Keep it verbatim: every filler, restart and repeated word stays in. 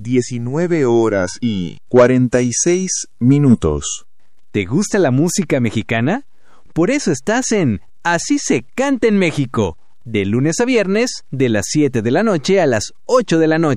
diecinueve horas y cuarenta y seis minutos. ¿Te gusta la música mexicana? Por eso estás en Así se canta en México, de lunes a viernes, de las siete de la noche a las ocho de la noche.